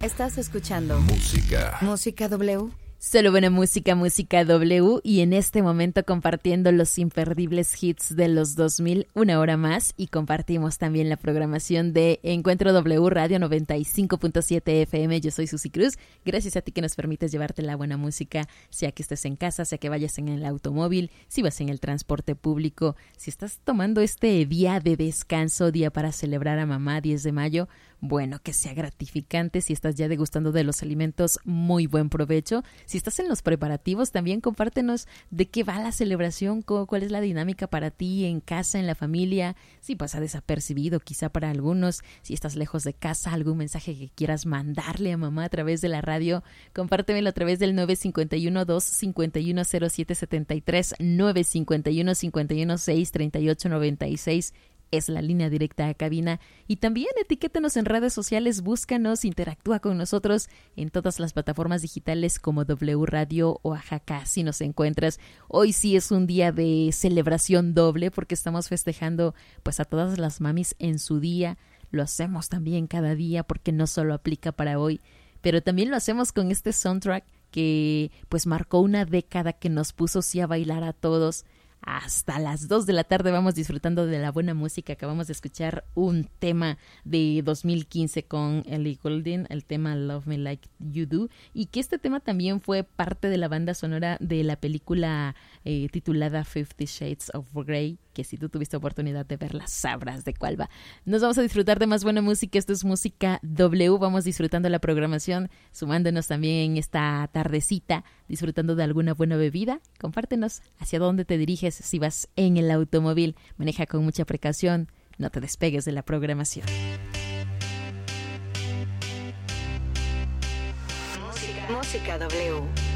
Estás escuchando Música W. Solo buena música, música W, y en este momento compartiendo los imperdibles hits de los 2000, una hora más, y compartimos también la programación de Encuentro W Radio 95.7 FM. Yo soy Susi Cruz. Gracias a ti que nos permites llevarte la buena música, sea que estés en casa, sea que vayas en el automóvil, si vas en el transporte público, si estás tomando este día de descanso, día para celebrar a mamá, 10 de mayo, bueno, que sea gratificante. Si estás ya degustando de los alimentos, muy buen provecho. Si estás en los preparativos, también compártenos de qué va la celebración, cuál es la dinámica para ti en casa, en la familia, si pasa desapercibido quizá para algunos, si estás lejos de casa, algún mensaje que quieras mandarle a mamá a través de la radio, compártemelo a través del 951-251-0773, 951-516-3896, es la línea directa a cabina. Y también etiquétanos en redes sociales, búscanos, interactúa con nosotros en todas las plataformas digitales como W Radio Oaxaca, si nos encuentras. Hoy sí es un día de celebración doble porque estamos festejando pues a todas las mamis en su día. Lo hacemos también cada día porque no solo aplica para hoy, pero también lo hacemos con este soundtrack que pues marcó una década, que nos puso sí a bailar a todos. Hasta las 2 de la tarde vamos disfrutando de la buena música. Acabamos de escuchar un tema de 2015 con Ellie Goulding, el tema Love Me Like You Do, y que este tema también fue parte de la banda sonora de la película titulada 50 Shades of Grey, que si tú tuviste oportunidad de verla sabrás de cuál va. Nos vamos a disfrutar de más buena música. Esto es Música W. Vamos disfrutando la programación, sumándonos también en esta tardecita, disfrutando de alguna buena bebida. Compártenos hacia dónde te diriges. Si vas en el automóvil, maneja con mucha precaución, no te despegues de la programación. Música W.